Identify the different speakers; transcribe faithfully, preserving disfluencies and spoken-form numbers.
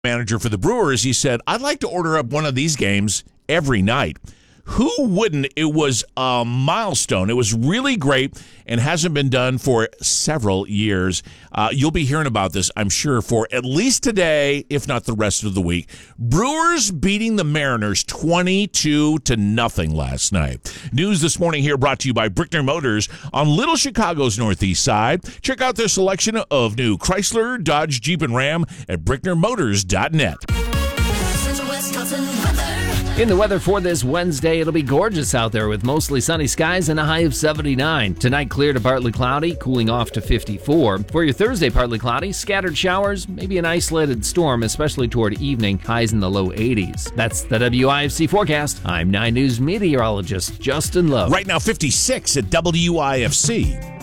Speaker 1: manager for the Brewers, he said, I'd like to order up one of these games every night. Who wouldn't? It was a milestone. It was really great and hasn't been done for several years. Uh, you'll be hearing about this, I'm sure, for at least today, if not the rest of the week. Brewers beating the Mariners twenty-two to nothing last night. News this morning here brought to you by Brickner Motors on Little Chicago's northeast side. Check out their selection of new Chrysler, Dodge, Jeep, and Ram at brickner motors dot net.
Speaker 2: In the weather for this Wednesday, it'll be gorgeous out there with mostly sunny skies and a high of seventy-nine. Tonight, clear to partly cloudy, cooling off to fifty-four. For your Thursday, partly cloudy, scattered showers, maybe an isolated storm, especially toward evening, highs in the low eighties. That's the W I F C forecast. I'm nine News meteorologist Justin Lowe.
Speaker 1: Right now, fifty-six at W I F C.